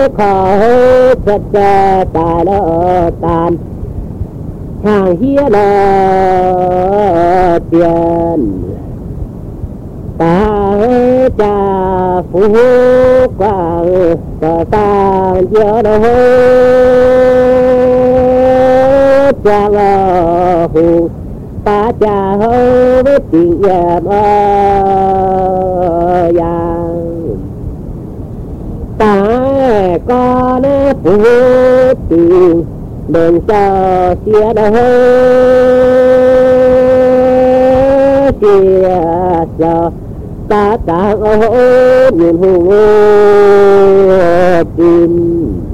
khó thật ta lỡ tàn hàng hia lỡ tiền ta cha phú quang ta tàng giờ đâu chàng hù ta cha hơ với tiền em giang ta con phú tiền đừng cho xia đâu xia cho ta tàng nhìn hù tin